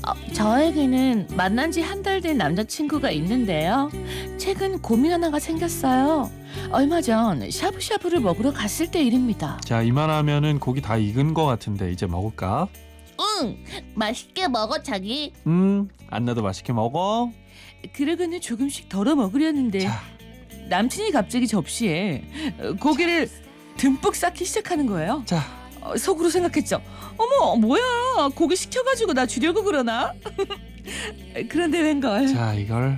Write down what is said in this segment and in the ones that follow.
저에게는 만난 지 한 달 된 남자친구가 있는데요. 최근 고민 하나가 생겼어요. 얼마 전 샤브샤브를 먹으러 갔을 때 일입니다. 자, 이만하면은 고기 다 익은 거 같은데 이제 먹을까? 응, 맛있게 먹어 자기. 안나도 맛있게 먹어. 그러고는 조금씩 덜어 먹으려는데 자. 남친이 갑자기 접시에 고기를 듬뿍 쌓기 시작하는 거예요. 자, 속으로 생각했죠. 어머, 뭐야, 고기 시켜가지고 나 주려고 그러나? 그런데 웬걸. 자 이걸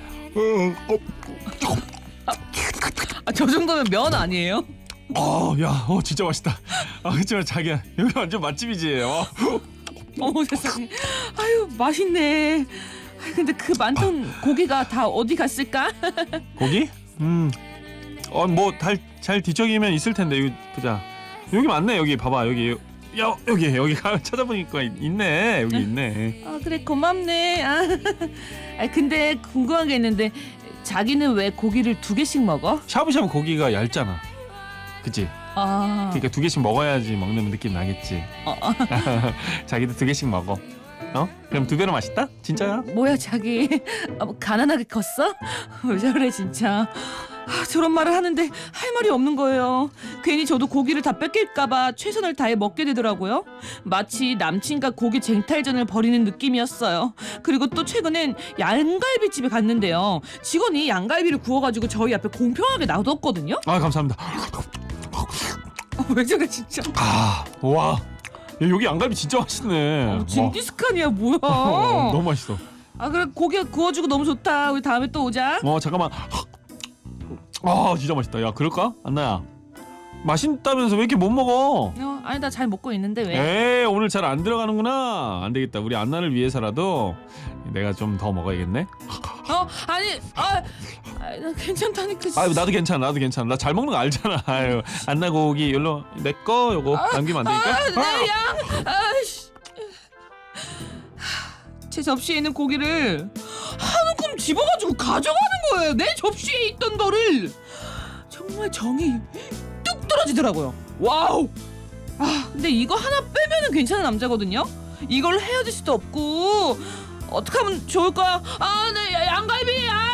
저 정도면 면 아니에요? 야, 진짜 맛있다. 그렇지만 자기야, 여기 완전 맛집이지. 어머 세상에. 아유 맛있네. 근데 그 많던 고기가 다 어디 갔을까? 고기? 뭐 잘 뒤척이면 있을 텐데. 이거 보자. 여기 맞네. 여기 봐봐. 여기 찾아보니까 있네. 여기 있네. 그래 고맙네. 근데 궁금한 게 있는데 자기는 왜 고기를 2개씩 먹어? 샤브샤브 고기가 얇잖아. 그치? 그러니까 2개씩 먹어야지 먹는 느낌 나겠지. 자기도 2개씩 먹어. 그럼 2배로 맛있다? 진짜야? 뭐야 자기. 뭐 가난하게 컸어? 왜 저래 진짜. 저런 말을 하는데 할 말이 없는 거예요. 괜히 저도 고기를 다 뺏길까봐 최선을 다해 먹게 되더라고요. 마치 남친과 고기 쟁탈전을 벌이는 느낌이었어요. 그리고 또 최근엔 양갈비집에 갔는데요. 직원이 양갈비를 구워가지고 저희 앞에 공평하게 놔뒀거든요. 감사합니다. 왜 저래 진짜. 와, 야, 여기 양갈비 진짜 맛있네. 징기스칸이야 뭐야. 너무 맛있어. 그래 고기 구워주고 너무 좋다. 우리 다음에 또 오자. 잠깐만. 진짜 맛있다. 야, 그럴까? 안나야, 맛있다면서 왜 이렇게 못 먹어? 아니 나 잘 먹고 있는데 왜? 에이, 오늘 잘 안 들어가는구나. 안 되겠다. 우리 안나를 위해서라도 내가 좀 더 먹어야겠네. 나 괜찮다니까. 나도 괜찮아. 나 잘 먹는 거 알잖아. 안나 고기 열로 내 거 요거 남기면 안 되니까. 내 양. 제 접시에 있는 고기를 한 움큼 집어가지고 가져가는 거예요. 내 접시에 있던 거를. 정말 정이 뚝 떨어지더라고요. 와우. 근데 이거 하나 빼면은 괜찮은 남자거든요. 이걸로 헤어질 수도 없고 어떻게 하면 좋을까? 네 양갈비.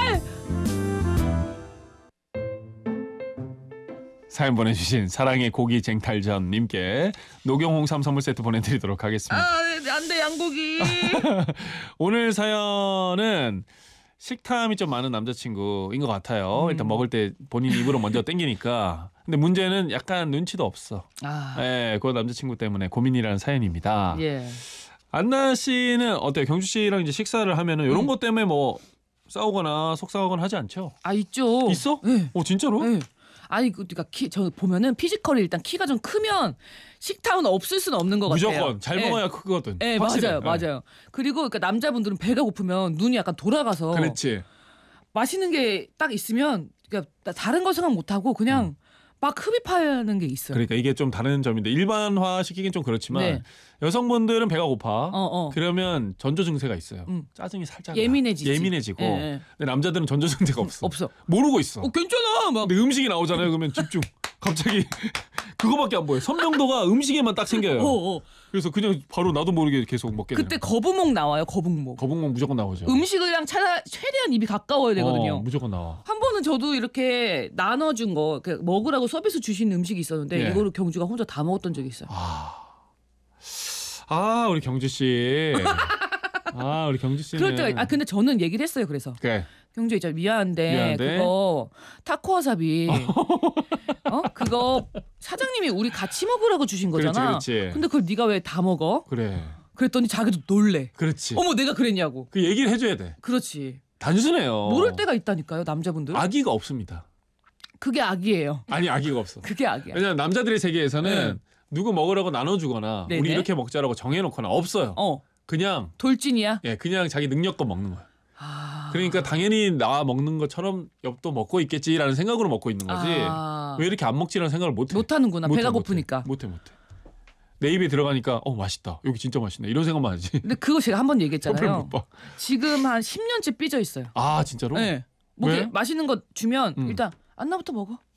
사연 보내주신 사랑의 고기 쟁탈전 님께 녹용 홍삼 선물 세트 보내드리도록 하겠습니다. 안돼 양고기. 오늘 사연은 식탐이 좀 많은 남자친구인 것 같아요. 일단 먹을 때 본인 입으로 먼저 땡기니까. 근데 문제는 약간 눈치도 없어. 그 남자친구 때문에 고민이라는 사연입니다. 예. 안나 씨는 어때요? 경주 씨랑 이제 식사를 하면은 이런 것 때문에 뭐 싸우거나 속상하거나 하지 않죠? 있죠. 있어? 네. 진짜로? 네. 그러니까 저 보면은 피지컬이 일단 키가 좀 크면 식탐은 없을 수는 없는 것 같아요. 무조건 잘 먹어야 크거든. 네, 확실해. 맞아요. 그리고 그러니까 남자분들은 배가 고프면 눈이 약간 돌아가서 그렇지. 맛있는 게 딱 있으면 그러니까 다른 거 생각 못 하고 그냥 막 흡입하는 게 있어요. 그러니까 이게 좀 다른 점인데 일반화 시키긴 좀 그렇지만 네. 여성분들은 배가 고파. 그러면 전조 증세가 있어요. 짜증이 살짝 예민해지고. 근데 남자들은 전조 증세가 없어. 없어. 모르고 있어. 괜찮아. 근데 음식이 나오잖아요. 그러면 집중. 갑자기 그거밖에 안 보여. 선명도가 음식에만 딱 생겨요. 그래서 그냥 바로 나도 모르게 계속 먹게 되는. 그때 거북목 나와요. 거북목 무조건 나오죠. 음식이랑 최대한 입이 가까워야 되거든요. 무조건 나와. 한 번은 저도 이렇게 나눠준 거 먹으라고 서비스 주신 음식이 있었는데 이거를 경주가 혼자 다 먹었던 적이 있어요. 우리 경주 씨. 우리 경주 씨는. 그럴 때가 근데 저는 얘기를 했어요. 그래서 그래. 경주 있잖아 미안한데 그거 타코와사비 그거 사장님이 우리 같이 먹으라고 주신 거잖아. 그렇지. 근데 그걸 네가 왜 다 먹어? 그래. 그랬더니 자기도 놀래. 그렇지. 어머 내가 그랬냐고. 그 얘기를 해줘야 돼. 그렇지. 단순해요. 모를 때가 있다니까요 남자분들. 악의가 없습니다. 그게 악이에요. 아니 악의가 없어. 그게 악이야. 왜냐면 남자들의 세계에서는 누구 먹으라고 나눠주거나 네네. 우리 이렇게 먹자라고 정해놓거나 없어요. 그냥 돌진이야. 그냥 자기 능력껏 먹는 거야. 그러니까 당연히 나 먹는 것처럼 옆도 먹고 있겠지라는 생각으로 먹고 있는 거지. 왜 이렇게 안 먹지라는 생각을 못해. 못하는구나. 배가 고프니까. 못해. 내 입에 들어가니까 맛있다. 여기 진짜 맛있네. 이런 생각만 하지. 근데 그거 제가 한 번 얘기했잖아요. 지금 한 10년째 삐져 있어요. 진짜로? 네. 왜? 맛있는 거 주면 일단 안나부터 먹어.